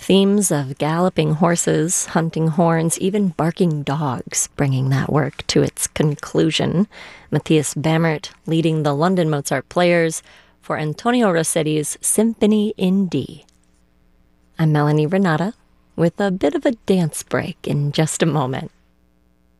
Themes of galloping horses, hunting horns, even barking dogs, bringing that work to its conclusion. Matthias Bammert leading the London Mozart Players for Antonio Rossetti's Symphony in D. I'm Melanie Renata with a bit of a dance break in just a moment.